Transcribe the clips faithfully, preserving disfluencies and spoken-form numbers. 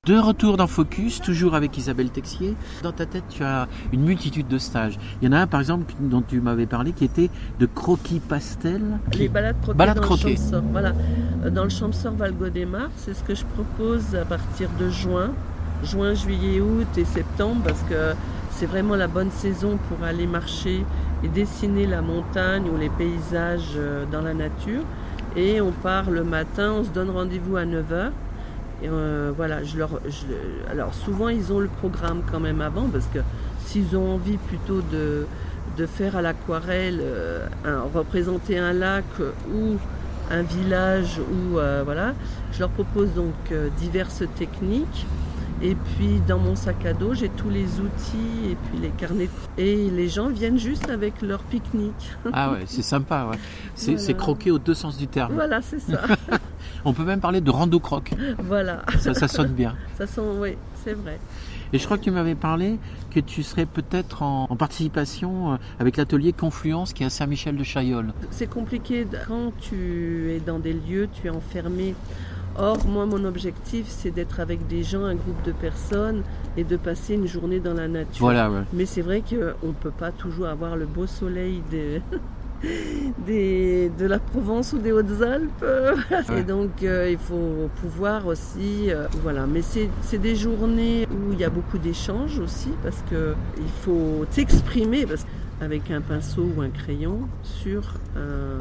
De retour dans Focus, toujours avec Isabelle Texier. Dans ta tête, tu as une multitude de stages. Il y en a un, par exemple, dont tu m'avais parlé, qui était de croquis pastel. Les balades croquis balades dans croquis. le Champsort. Voilà. Dans le Champsort Val-Gaudémar, c'est ce que je propose à partir de juin. Juin, juillet, août et septembre, parce que c'est vraiment la bonne saison pour aller marcher et dessiner la montagne ou les paysages dans la nature. Et on part le matin, on se donne rendez-vous à neuf heures. Et euh, voilà, je leur, je, alors souvent ils ont le programme quand même avant, parce que s'ils ont envie plutôt de, de faire à l'aquarelle, euh, un, représenter un lac ou un village, ou euh, voilà, je leur propose donc euh, diverses techniques. Et puis dans mon sac à dos, j'ai tous les outils et puis les carnets. Et les gens viennent juste avec leur pique-nique. Ah ouais, c'est sympa. Ouais. C'est, Voilà. c'est croquer aux deux sens du terme. Voilà, c'est ça. On peut même parler de rando-croque. Voilà. Ça, ça sonne bien. Ça sent, oui, c'est vrai. Et je crois que tu m'avais parlé que tu serais peut-être en, en participation avec l'atelier Confluence qui est à Saint-Michel de Chaillol. C'est compliqué quand tu es dans des lieux, tu es enfermé. Or, moi, mon objectif, c'est d'être avec des gens, un groupe de personnes, et de passer une journée dans la nature. Voilà, ouais. Mais c'est vrai qu'on ne peut pas toujours avoir le beau soleil des... Des, de la Provence ou des Hautes-Alpes. Ouais. Et donc, euh, il faut pouvoir aussi... Euh, voilà. Mais c'est, c'est des journées où il y a beaucoup d'échanges aussi, parce qu'il faut s'exprimer parce, avec un pinceau ou un crayon sur un...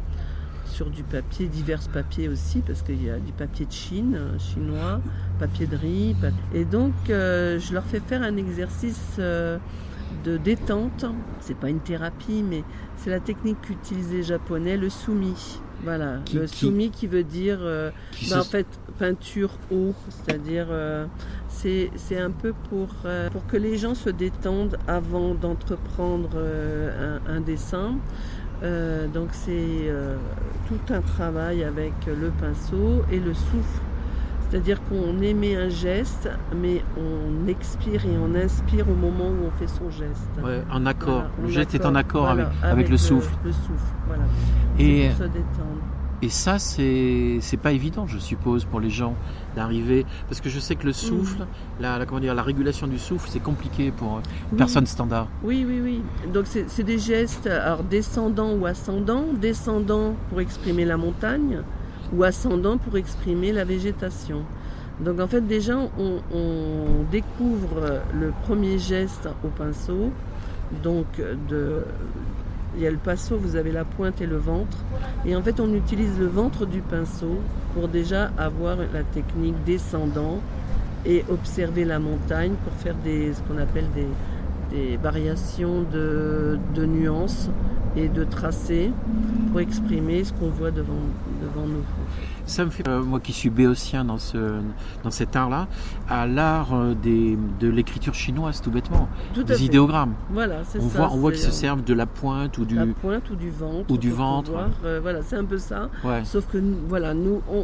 sur du papier, divers papiers aussi, parce qu'il y a du papier de Chine, chinois, papier de riz. Papier... Et donc, euh, je leur fais faire un exercice euh, de détente. C'est pas une thérapie, mais c'est la technique qu'utilisent les Japonais, le sumi. Voilà, qui, le qui, sumi qui veut dire, euh, bah, en fait, peinture eau, c'est-à-dire, euh, c'est, c'est un peu pour, euh, pour que les gens se détendent avant d'entreprendre euh, un, un dessin. Euh, donc c'est euh, tout un travail avec le pinceau et le souffle, c'est-à-dire qu'on émet un geste mais on expire et on inspire au moment où on fait son geste. Ouais, en accord, voilà, le en geste accord, est en accord voilà, avec, avec, avec le, le souffle. Le souffle, voilà. Et, c'est pour se détendre. Et ça, c'est, c'est pas évident, je suppose, pour les gens d'arriver, parce que je sais que le souffle, mmh. la, la, comment dire, la régulation du souffle, c'est compliqué pour une oui. personne standard. Oui, oui, oui. Donc c'est, c'est des gestes, alors descendants ou ascendants, descendants pour exprimer la montagne, ou ascendants pour exprimer la végétation. Donc en fait, déjà, on, on découvre le premier geste au pinceau, donc de... Il y a le pinceau, vous avez la pointe et le ventre. Et en fait, on utilise le ventre du pinceau pour déjà avoir la technique descendant et observer la montagne pour faire des, ce qu'on appelle des, des variations de, de nuances et de tracés pour exprimer ce qu'on voit devant, devant nous. Ça me fait, euh, moi qui suis béotien dans, ce, dans cet art-là, à l'art euh, des, de l'écriture chinoise, tout bêtement, tout des fait. idéogrammes. Voilà, c'est on ça. Voit, on voit qu'ils se euh, servent de la pointe ou du... La pointe ou du ventre. Ou du ventre. Pouvoir, euh, voilà, c'est un peu ça. Ouais. Sauf que, voilà, nous, on,